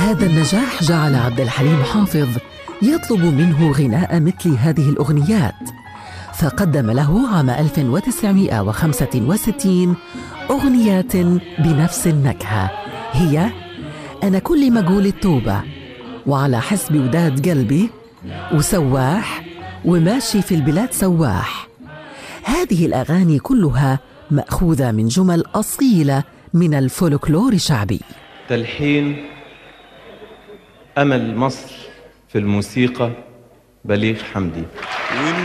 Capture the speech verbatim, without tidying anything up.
هذا النجاح جعل عبد الحليم حافظ يطلب منه غناء مثل هذه الأغنيات، فقدم له عام ألف وتسعمائة وخمسة وستين أغنيات بنفس النكهة، هي أنا كل ما أقول التوبة، وعلى حسب وداد قلبي، وسواح، وماشي في البلاد سواح. هذه الأغاني كلها مأخوذة من جمل أصيلة من الفولكلور الشعبي. تلحين أمل مصر في الموسيقى بليغ حمدي.